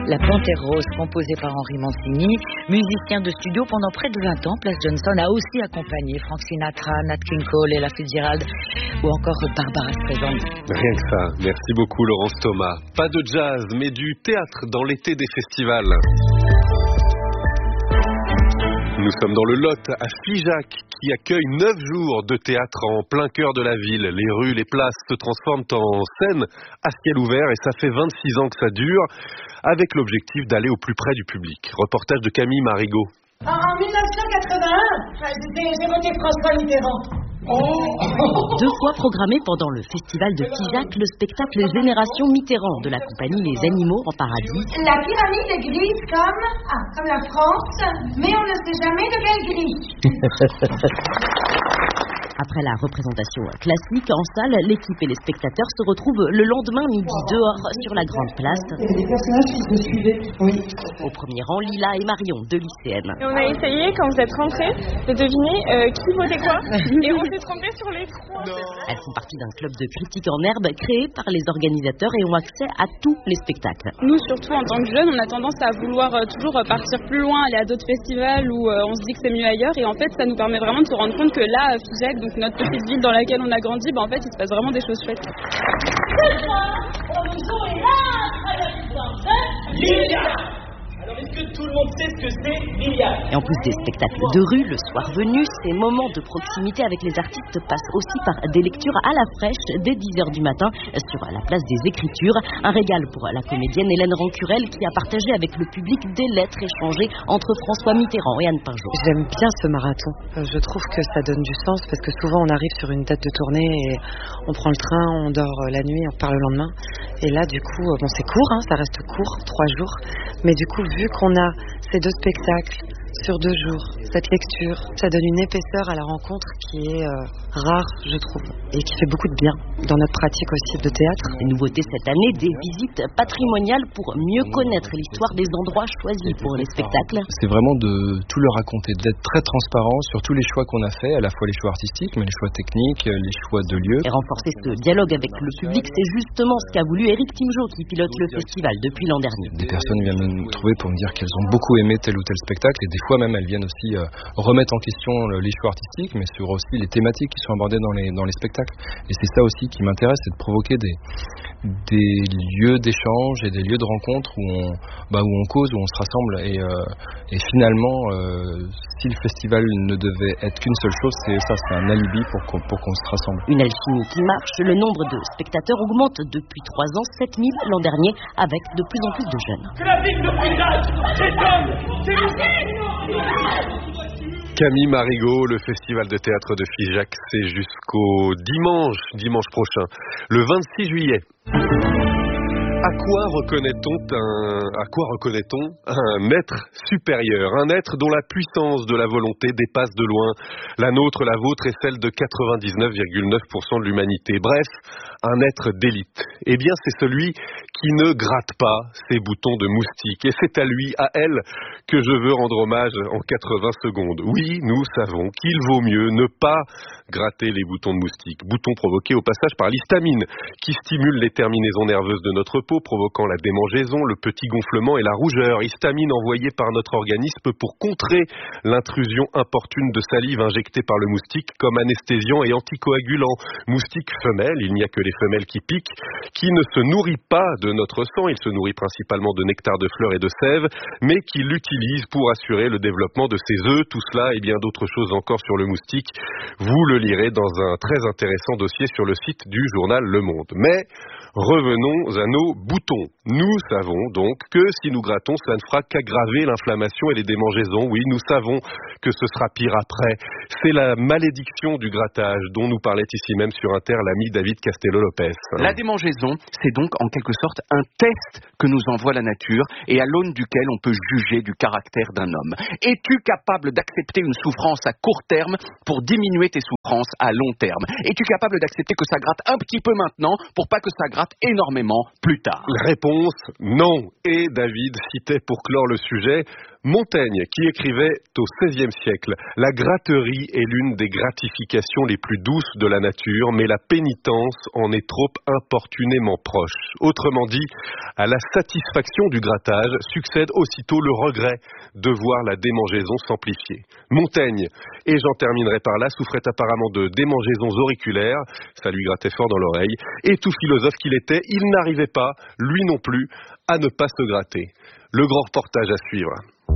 La Panthère Rose, composée par Henri Mancini, musicien de studio pendant près de 20 ans, Place Johnson a aussi accompagné Frank Sinatra, Nat King Cole, Ella Fitzgerald ou encore Barbara Streisand. Rien que ça. Merci beaucoup Laurence Thomas. Pas de jazz, mais du théâtre dans l'été des festivals. Nous sommes dans le Lot, à Figeac, qui accueille 9 jours de théâtre en plein cœur de la ville. Les rues, les places se transforment en scène à ciel ouvert et ça fait 26 ans que ça dure, avec l'objectif d'aller au plus près du public. Reportage de Camille Marigot. En 1981, j'ai voté François Mitterrand. 2 fois programmé pendant le festival de Figeac, le spectacle Génération Mitterrand de la compagnie Les Animaux en Paradis. La pyramide est grise comme la France, mais on ne sait jamais de quelle grille. Après la représentation classique en salle, l'équipe et les spectateurs se retrouvent le lendemain midi dehors sur la grande place. Il y avait des personnages qui se suivaient. Oui. Au premier rang, Lila et Marion, 2 lycéennes. Et on a essayé, quand vous êtes rentrés, de deviner qui votait quoi. Et on s'est trompé sur les 3. Elles font partie d'un club de critiques en herbe créé par les organisateurs et ont accès à tous les spectacles. Nous, surtout en tant que jeunes, on a tendance à vouloir toujours partir plus loin, aller à d'autres festivals où on se dit que c'est mieux ailleurs. Et en fait, ça nous permet vraiment de se rendre compte que là, à Figeac, donc notre petite ville dans laquelle on a grandi, en fait, il se passe vraiment des choses chouettes. Ce soir, on vous joue Liliane. Alors, est-ce que tout le monde sait ce que c'est Liliane? Et en plus des spectacles de rue, le soir venu, ces moments de proximité avec les artistes passent aussi par des lectures à la fraîche dès 10h du matin sur la place des Écritures. Un régal pour la comédienne Hélène Rancurel qui a partagé avec le public des lettres échangées entre François Mitterrand et Anne Pinjot. J'aime bien ce marathon. Je trouve que ça donne du sens parce que souvent on arrive sur une date de tournée et on prend le train, on dort la nuit, on repart le lendemain. Et là, du coup, bon, c'est court, ça reste court, 3 jours. Mais du coup, vu qu'on a ces 2 spectacles sur 2 jours, cette lecture, ça donne une épaisseur à la rencontre qui est rare, je trouve, et qui fait beaucoup de bien dans notre pratique aussi de théâtre. Les nouveautés cette année, des visites patrimoniales pour mieux connaître l'histoire des endroits choisis pour les spectacles. C'est vraiment de tout leur raconter, d'être très transparent sur tous les choix qu'on a fait, à la fois les choix artistiques, mais les choix techniques, les choix de lieux. Et renforcer ce dialogue avec le public, c'est justement ce qu'a voulu Éric Timjot, qui pilote le festival depuis l'an dernier. Des personnes viennent me trouver pour me dire qu'elles ont beaucoup aimé tel ou tel spectacle, et des fois même elles viennent aussi remettre en question les choix artistiques, mais sur aussi les thématiques qui sont abordées dans les spectacles. Et c'est ça aussi qui m'intéresse, c'est de provoquer des lieux d'échange et des lieux de rencontre où on cause, où on se rassemble. Et finalement, si le festival ne devait être qu'une seule chose, c'est ça, c'est un alibi pour qu'on se rassemble. Une alchimie qui marche, le nombre de spectateurs augmente depuis 3 ans, 7000 l'an dernier, avec de plus en plus de jeunes. C'est la ville de Figeac, c'est homme, c'est Camille Marigot, le festival de théâtre de Figeac, c'est jusqu'au dimanche prochain, le 26 juillet. À quoi reconnaît-on un être supérieur, un être dont la puissance de la volonté dépasse de loin la nôtre, la vôtre et celle de 99,9% de l'humanité. Bref, un être d'élite. Eh bien, c'est celui qui ne gratte pas ses boutons de moustique. Et c'est à lui, à elle, que je veux rendre hommage en 80 secondes. Oui, nous savons qu'il vaut mieux ne pas gratter les boutons de moustique. Boutons provoqués au passage par l'histamine, qui stimule les terminaisons nerveuses de notre peau, provoquant la démangeaison, le petit gonflement et la rougeur. Histamine envoyée par notre organisme pour contrer l'intrusion importune de salive injectée par le moustique comme anesthésiant et anticoagulant. Moustique femelle, il n'y a que les femelles qui piquent, qui ne se nourrit pas de notre sang, il se nourrit principalement de nectar de fleurs et de sève, mais qui l'utilise pour assurer le développement de ses œufs. Tout cela et bien d'autres choses encore sur le moustique, vous le lirez dans un très intéressant dossier sur le site du journal Le Monde. Mais revenons à nos boutons. Nous savons donc que si nous grattons, cela ne fera qu'aggraver l'inflammation et les démangeaisons. Oui, nous savons que ce sera pire après. C'est la malédiction du grattage dont nous parlait ici même sur Inter l'ami David Castello-Lopez. La démangeaison, c'est donc en quelque sorte un test que nous envoie la nature et à l'aune duquel on peut juger du caractère d'un homme. Es-tu capable d'accepter une souffrance à court terme pour diminuer tes souffrances à long terme? Es-tu capable d'accepter que ça gratte un petit peu maintenant pour pas que ça gratte énormément plus tard? Réponse, non. Et David citait pour clore le sujet Montaigne, qui écrivait au XVIe siècle, « La gratterie est l'une des gratifications les plus douces de la nature, mais la pénitence en est trop importunément proche. » Autrement dit, à la satisfaction du grattage succède aussitôt le regret de voir la démangeaison s'amplifier. Montaigne, et j'en terminerai par là, souffrait apparemment de démangeaisons auriculaires, ça lui grattait fort dans l'oreille, et tout philosophe qu'il était, il n'arrivait pas, lui non plus, à ne pas se gratter. Le grand reportage à suivre.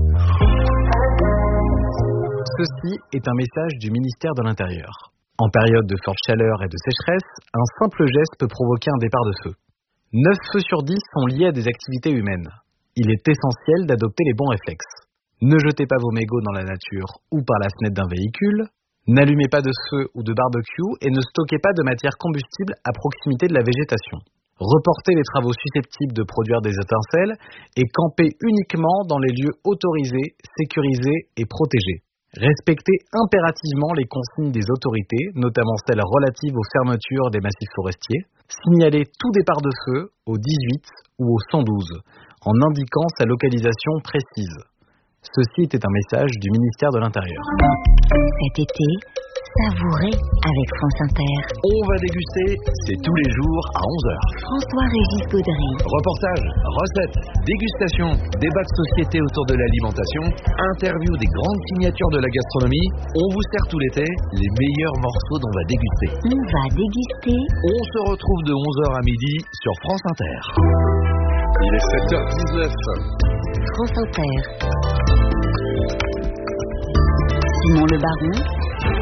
Ceci est un message du ministère de l'Intérieur. En période de forte chaleur et de sécheresse, un simple geste peut provoquer un départ de feu. 9 feux sur 10 sont liés à des activités humaines. Il est essentiel d'adopter les bons réflexes. Ne jetez pas vos mégots dans la nature ou par la fenêtre d'un véhicule. N'allumez pas de feu ou de barbecue et ne stockez pas de matière combustible à proximité de la végétation. Reportez les travaux susceptibles de produire des étincelles et campez uniquement dans les lieux autorisés, sécurisés et protégés. Respectez impérativement les consignes des autorités, notamment celles relatives aux fermetures des massifs forestiers. Signalez tout départ de feu au 18 ou au 112, en indiquant sa localisation précise. Ceci était un message du ministère de l'Intérieur. Cet été, savourez avec France Inter. On va déguster, c'est tous les jours à 11h. François-Régis Gaudry. Reportage, recettes, dégustation, débat de société autour de l'alimentation, interview des grandes signatures de la gastronomie. On vous sert tout l'été les meilleurs morceaux dont on va déguster. On va déguster. On se retrouve de 11h à midi sur France Inter. Il est 7h19. France Inter. Simon Le Baron.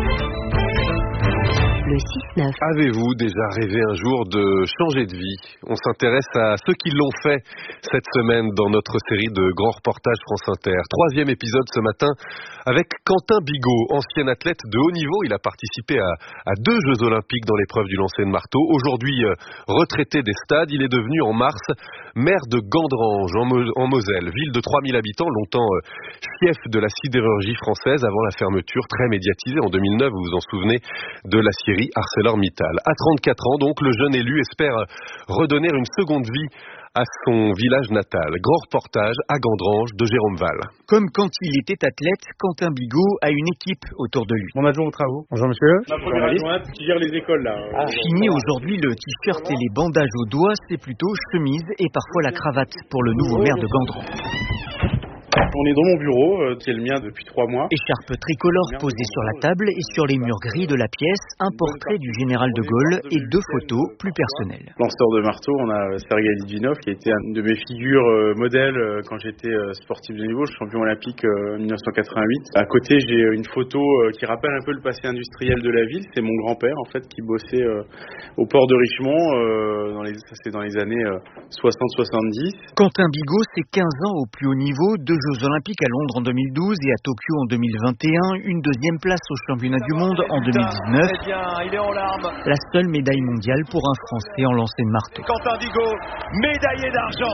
Le 6-9. Avez-vous déjà rêvé un jour de changer de vie? On s'intéresse à ceux qui l'ont fait cette semaine dans notre série de grands reportages France Inter. 3e épisode ce matin avec Quentin Bigot, ancien athlète de haut niveau. Il a participé à 2 Jeux Olympiques dans l'épreuve du lancer de marteau. Aujourd'hui retraité des stades, il est devenu en mars maire de Gandrange en Moselle, ville de 3000 habitants, longtemps fief de la sidérurgie française avant la fermeture très médiatisée en 2009, vous vous en souvenez, de la scierie ArcelorMittal. À 34 ans, donc, le jeune élu espère redonner une seconde vie à son village natal. Grand reportage à Gandrange de Jérôme Val. Comme quand il était athlète, Quentin Bigot a une équipe autour de lui. Mon adjoint aux travaux. Bonjour monsieur. Ma première adjointe qui gère les écoles là. Fini aujourd'hui le t-shirt et les bandages aux doigts, c'est plutôt chemise et parfois la cravate pour le nouveau maire de Gandrange. On est dans mon bureau, qui est le mien depuis 3 mois. Écharpe tricolore posée sur la table et sur les murs gris de la pièce, un portrait du général de Gaulle et 2 photos plus personnelles. Lanceur de marteau, on a Sergei Litvinov qui a été une de mes figures modèles quand j'étais sportif de niveau, champion olympique en 1988. À côté, j'ai une photo qui rappelle un peu le passé industriel de la ville. C'est mon grand-père en fait qui bossait au port de Richemont, c'est dans les années 60-70. Quentin Bigot, c'est 15 ans au plus haut niveau, 2 Jeux Olympiques à Londres en 2012 et à Tokyo en 2021, une 2e place aux championnats du monde en 2019. Il est en larmes. La seule médaille mondiale pour un Français en lancer de marteau. Quentin Bigot, médaillé d'argent.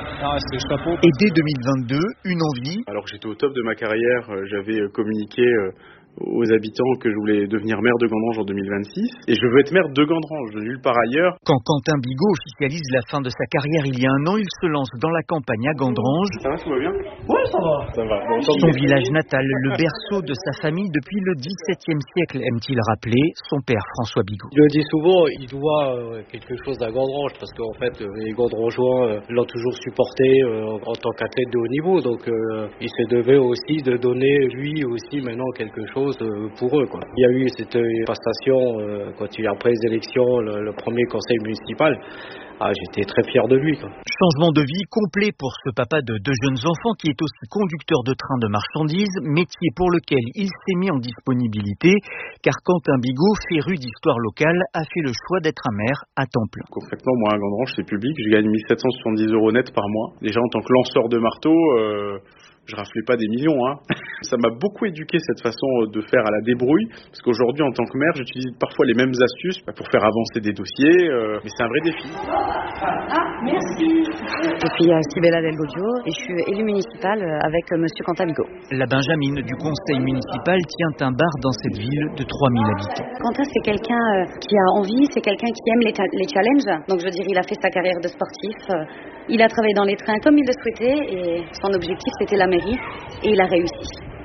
Et dès 2022, une envie. Alors que j'étais au top de ma carrière, j'avais communiqué aux habitants que je voulais devenir maire de Gandrange en 2026 et je veux être maire de Gandrange, de nulle part ailleurs. Quand Quentin Bigot officialise la fin de sa carrière il y a un an, il se lance dans la campagne à Gandrange. Ça va, tout va bien? Ouais, ça va. Ça va. Bon, son village natal, le berceau de sa famille depuis le XVIIe siècle, aime-t-il rappeler son père François Bigot. Je le dis souvent, il doit quelque chose à Gandrange parce qu'en fait les Gandrangeois l'ont toujours supporté en tant qu'athlète de haut niveau, donc il se devait aussi de donner lui aussi maintenant quelque chose pour eux, quoi. Il y a eu cette passation quand il y a après les élections, le premier conseil municipal. J'étais très fier de lui, quoi. Changement de vie complet pour ce papa de 2 jeunes enfants qui est aussi conducteur de train de marchandises, métier pour lequel il s'est mis en disponibilité, car Quentin Bigot, féru d'histoire locale, a fait le choix d'être un maire à temps plein. Concrètement, moi à Gandrange, c'est public, je gagne 1770 € net par mois. Déjà en tant que lanceur de marteau, je raflais pas des millions, hein. Ça m'a beaucoup éduqué cette façon de faire à la débrouille, parce qu'aujourd'hui en tant que maire, j'utilise parfois les mêmes astuces pour faire avancer des dossiers, mais c'est un vrai défi. Merci. Je suis Sibella Del Godio et je suis élue municipale avec monsieur Quentin Bigot. La Benjamine du conseil municipal tient un bar dans cette ville de 3000 habitants. Quentin, c'est quelqu'un qui a envie, c'est quelqu'un qui aime les challenges. Donc je veux dire, il a fait sa carrière de sportif. Il a travaillé dans les trains comme il le souhaitait et son objectif c'était la mairie et il a réussi.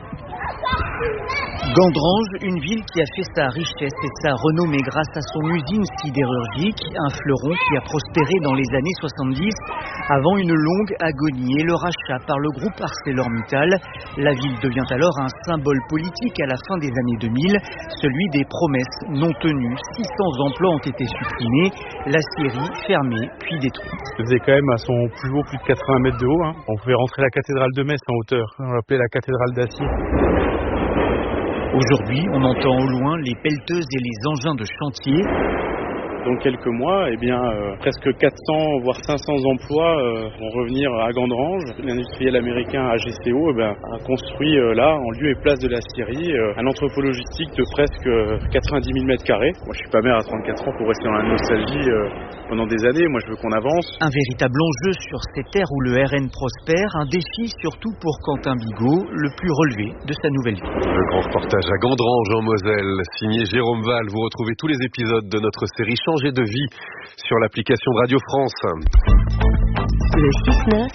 Gandrange, une ville qui a fait sa richesse et sa renommée grâce à son usine sidérurgique, un fleuron qui a prospéré dans les années 70 avant une longue agonie et le rachat par le groupe ArcelorMittal. La ville devient alors un symbole politique à la fin des années 2000, celui des promesses non tenues. 600 emplois ont été supprimés, l'acierie fermée puis détruite. Ça faisait quand même à son plus haut plus de 80 mètres de haut. On pouvait rentrer la cathédrale de Metz en hauteur. On l'appelait la cathédrale d'acier. Aujourd'hui, on entend au loin les pelleteuses et les engins de chantier. Dans quelques mois, presque 400 voire 500 emplois vont revenir à Gandrange. L'industriel américain AGCO a construit là, en lieu et place de l'acierie, un entrepôt logistique de presque 90 000 m². Moi, je suis pas maire à 34 ans pour rester dans la nostalgie pendant des années. Moi, je veux qu'on avance. Un véritable enjeu sur ces terres où le RN prospère. Un défi surtout pour Quentin Bigot, le plus relevé de sa nouvelle vie. Le grand reportage à Gandrange en Moselle, signé Jérôme Val. Vous retrouvez tous les épisodes de notre série Changer de vie sur l'application de Radio France. Le 6-9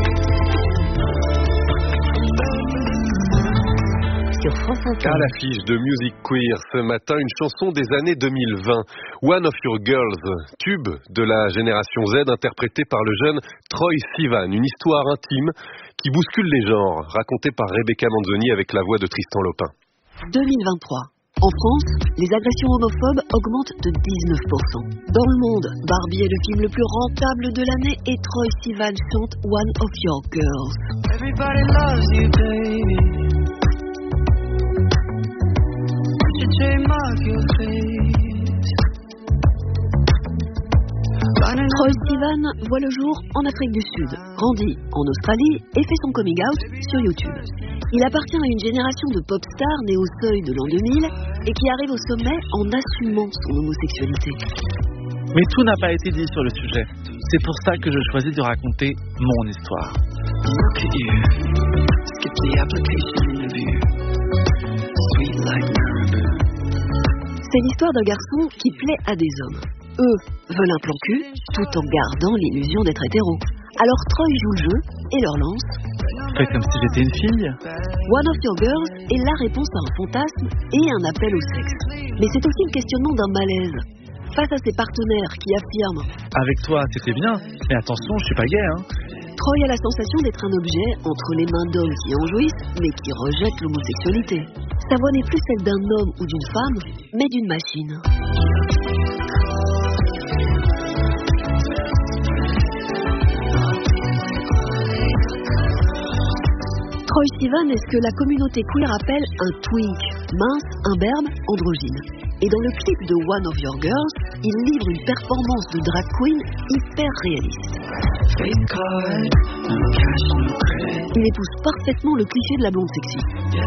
sur France Inter. À l'affiche de Music Queer ce matin, une chanson des années 2020, One of Your Girls, tube de la génération Z interprétée par le jeune Troye Sivan. Une histoire intime qui bouscule les genres, racontée par Rebecca Manzoni avec la voix de Tristan Lopin. 2023. En France, les agressions homophobes augmentent de 19%. Dans le monde, Barbie est le film le plus rentable de l'année et Troye Sivan chante One of Your Girls. Everybody loves you, baby. You trademark your face. Troye Sivan voit le jour en Afrique du Sud, grandit en Australie et fait son coming out sur YouTube. Il appartient à une génération de pop stars nés au seuil de l'an 2000 et qui arrive au sommet en assumant son homosexualité. Mais tout n'a pas été dit sur le sujet. C'est pour ça que je choisis de raconter mon histoire. C'est l'histoire d'un garçon qui plaît à des hommes. Eux veulent un plan cul tout en gardant l'illusion d'être hétéro. Alors Troye joue le jeu et leur lance Fais comme si j'étais une fille. One of Your Girls est la réponse à un fantasme et un appel au sexe. Mais c'est aussi le questionnement d'un malaise face à ses partenaires qui affirment Avec toi c'était bien, mais attention je suis pas gay Troye a la sensation d'être un objet entre les mains d'hommes qui en jouissent mais qui rejettent l'homosexualité. Sa voix n'est plus celle d'un homme ou d'une femme, mais d'une machine. Troye Sivan est ce que la communauté queer appelle un twink, mince, imberbe, androgyne. Et dans le clip de One of Your Girls, il livre une performance de drag queen hyper réaliste. Il épouse parfaitement le cliché de la blonde sexy.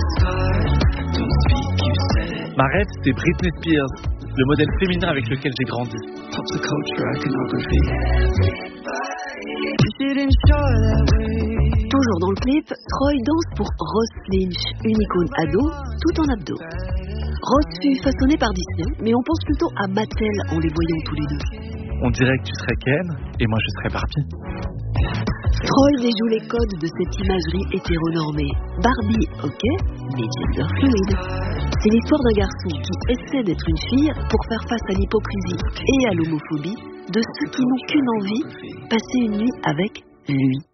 Ma rêve, c'est Britney Spears, le modèle féminin avec lequel j'ai grandi. Toujours dans le clip, Troye danse pour Ross Lynch, une icône ado, tout en abdos. Ross fut façonné par Disney, mais on pense plutôt à Mattel en les voyant tous les deux. On dirait que tu serais Ken, et moi je serais Barbie. Troye déjoue les codes de cette imagerie hétéronormée. Barbie, ok, mais gender fluide. C'est l'histoire d'un garçon qui essaie d'être une fille pour faire face à l'hypocrisie et à l'homophobie de ceux qui n'ont qu'une envie, passer une nuit avec lui.